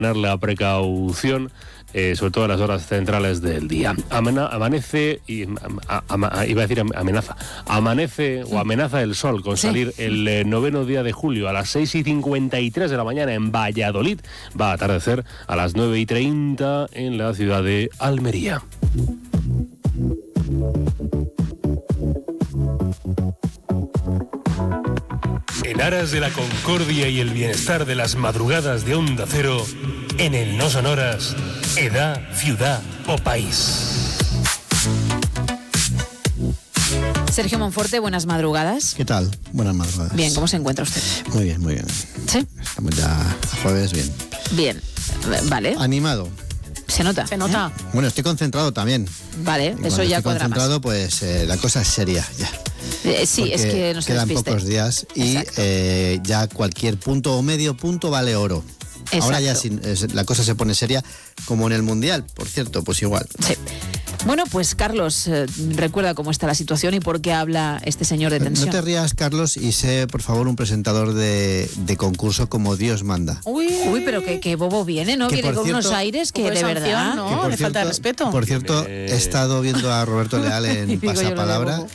la precaución, sobre todo en las horas centrales del día. Amanece, iba a decir amenaza, amanece o amenaza el sol con salir el 9º día de julio a las 6:53 de la mañana en Valladolid. Va a atardecer a las 9:30 en la ciudad de Almería. En aras de la concordia y el bienestar de las madrugadas de Onda Cero, en el No Sonoras, edad, ciudad o país. Sergio Monforte, buenas madrugadas. ¿Qué tal? Buenas madrugadas. Bien, ¿cómo se encuentra usted? Muy bien, muy bien. ¿Sí? Estamos ya a jueves, bien. Bien, vale. Animado. Se nota. Se nota. Bueno, estoy concentrado también. Vale, Y eso ya cuadra cuadra concentrado, más. pues la cosa es seria ya. Sí, Porque es que no se quedan despiste. pocos días y ya cualquier punto o medio punto vale oro. Exacto. Ahora ya la cosa se pone seria, como en el Mundial, por cierto, pues igual. Sí. Bueno, pues Carlos, recuerda cómo está la situación y por qué habla este señor de tensión. No te rías, Carlos, y sé, por favor, un presentador de concurso como Dios manda. Uy, pero que bobo viene, ¿no? Que viene por con cierto, unos aires que de verdad, ¿no? Que por Le falta respeto. Por cierto, he estado viendo a Roberto Leal en Digo yo lo de Pasapalabra bobo.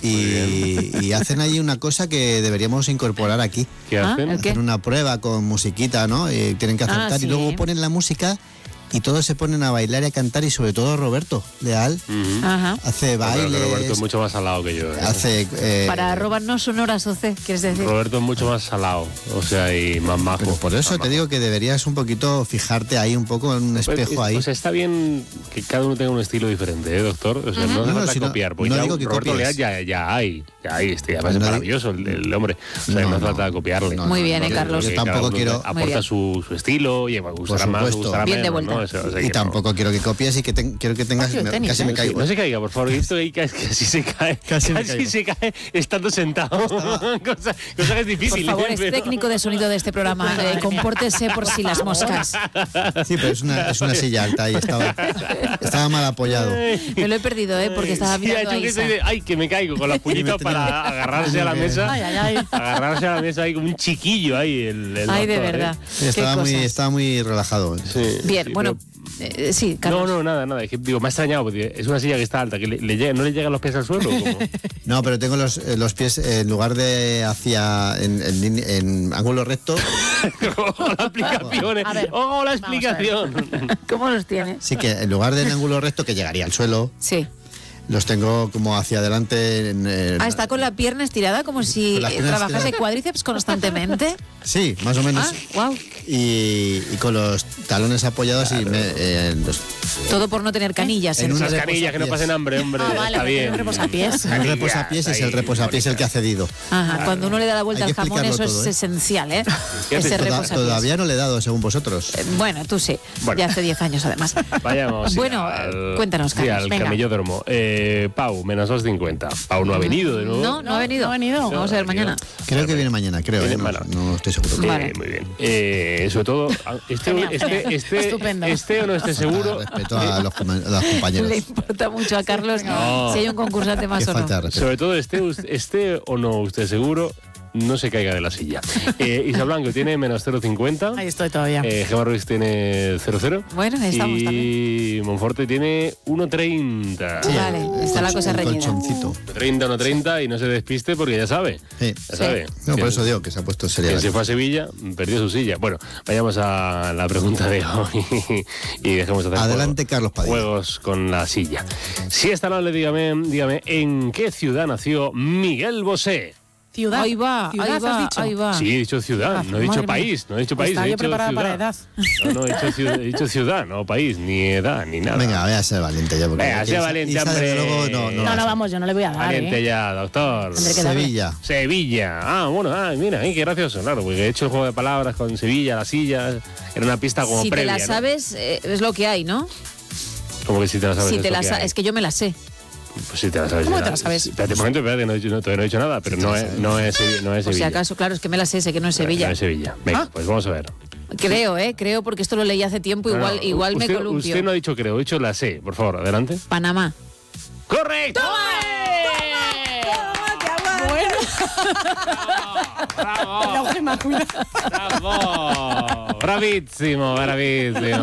y hacen ahí una cosa que deberíamos incorporar aquí. ¿Qué hacen? ¿el qué? Hacen una prueba con musiquita, ¿no? Y tienen que acertar sí. y luego ponen la música y todos se ponen a bailar y a cantar, y sobre todo Roberto Leal Ajá. hace Pero bailes, Roberto es mucho más salado que yo. hace... Para robarnos sonoras, Oce, ¿quieres decir? Roberto es mucho más salado, o sea, y más majo. Pero por eso Más te digo que deberías un poquito fijarte ahí un poco en un espejo ahí. O sea, está bien que cada uno tenga un estilo diferente, ¿eh, doctor? O sea, no hace No, falta si no- copiar, porque no ya digo que Roberto copies. Leal ya hay, además es No digo- maravilloso el hombre. O sea, no hace falta copiarle. no, Muy bien, Carlos. Yo Cada tampoco uno quiero... Muy aporta bien. su estilo, y me gustará Por más, me supuesto. gustará Bien de menos, vuelta. ¿no? O sea, Y que tampoco quiero que copies y quiero que tengas... Partido de tenis, casi me ¿eh? No, caigo. no se caiga, por favor, que esto ahí casi se cae. Casi me caigo. se cae estando sentado. cosa que es Por difícil. favor, ¿eh? es Pero- técnico de sonido de este programa. Compórtese por si las moscas. Sí, pero es una silla alta y estaba mal apoyado. Me lo he perdido, porque estaba Sí, mirando ha a hecho que Isa. estoy ay, que me caigo con las puñitas para agarrarse a la mesa. Ay, ay, ay. Agarrarse a la mesa ahí como un chiquillo ahí. El Ay, de doctor, verdad. Sí, Qué cosas. estaba muy relajado. Sí, Bien, sí, bueno, sí, Carlos. No, nada. Es que, digo, me ha extrañado porque es una silla que está alta, que no le llegan los pies al suelo. ¿Cómo? No, pero tengo los pies, en lugar de en ángulo recto, Ojo la explicación. A ver, Ojo la vamos a ver. explicación. ¿Cómo los tiene? sí que en lugar de en ángulo recto, que llegaría al suelo, Sí. los tengo como hacia adelante. Está con la pierna estirada como si Con las piernas trabajase estiradas. cuádriceps constantemente. Sí, más o menos. Wow. Y con los talones apoyados y Todo por no tener canillas. En una Esas canillas que no pasen hambre, hombre. Ah, vale, está porque bien. un reposapiés. el reposapiés es el reposapiés el que ha cedido. Ajá, cuando uno le da la vuelta Hay al que jamón, eso explicarlo es todo, ¿eh? esencial, ¿eh? ¿Qué haces? Ese reposapiés. Todavía no le he dado, según vosotros. Bueno, tú sí. Bueno. Ya hace 10 años, además. Vayamos. sí, Bueno, cuéntanos, sí, Carlos, al venga. camellódromo. Pau, menos 2.50. Pau no ha venido de nuevo. No ha venido. No ha venido. Vamos a ver mañana. Creo que viene mañana, creo. Viene No, mañana. no estoy seguro. Vale. Muy bien. Sobre todo, Genial. Estupendo. Esté o no esté seguro. Respeto a los compañeros. Le importa mucho a Carlos No. si hay un concursante más Qué o no. falta de respeto. Sobre todo, esté o no usted seguro, no se caiga de la silla. Isa Blanco tiene menos 0,50. Ahí estoy todavía. Gemma Ruiz tiene 0,0. Bueno, ahí estamos Y Monforte tiene 1,30. Vale, está la cosa Un reñida. colchoncito. 1,30 y no se despiste porque ya sabe. Sí. Ya sabe. No, por eso digo que se ha puesto seria. Que se fue a Sevilla, perdió su silla. Bueno, vayamos a la pregunta de hoy y dejemos de hacer Adelante, Carlos Padilla. juegos con la silla. Si esta noche, dígame, ¿en qué ciudad nació Miguel Bosé? Ciudad. Ahí va, Ciudad, ahí has va, dicho. ahí va. Sí, he dicho ciudad, no he dicho Madre país, mía. no he dicho país, Estaba he yo dicho preparada ciudad. para edad. No, he dicho ciudad, no país, ni edad, ni nada. Venga, voy a ser valiente ya. Porque Venga, sea valiente, Isa, desde hombre. luego, No, va a no, ser. vamos, yo no le voy a dar, Valiente ¿eh? ya, doctor. Tendré que darle. Sevilla. Sevilla. Mira, qué gracioso, claro, porque he hecho el juego de palabras con Sevilla, la silla, era una pista como Si previa, te la ¿no? sabes, es lo que hay, ¿no? Como que si te la sabes. Si es te lo la que sabes, hay. es que yo me la sé. Pues si te la sabes. ¿Cómo ya. te la sabes? Espérate un momento, todavía no he dicho nada, pero no es Por si Sevilla. acaso, claro, es que me la sé que no es Sevilla. No es Sevilla. Venga, pues vamos a ver. Creo, porque esto lo leí hace tiempo, No, igual me usted, columpio. Usted no ha dicho creo, he dicho la sé. Por favor, adelante. Panamá. ¡Correcto! Bueno. ¡Bravo! La Gema, cuidado. ¡Bravo! ¡Bravísimo!